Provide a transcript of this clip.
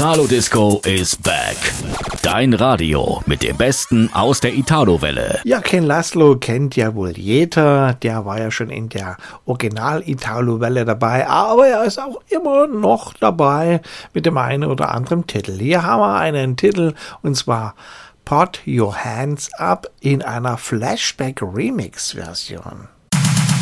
Italo Disco is back. Dein Radio mit dem Besten aus der Italo-Welle. Ja, Ken Laszlo kennt ja wohl jeder. Der war ja schon in der Original-Italo-Welle dabei. Aber er ist auch immer noch dabei mit dem einen oder anderen Titel. Hier haben wir einen Titel und zwar Put Your Hands Up in einer Flashback-Remix-Version.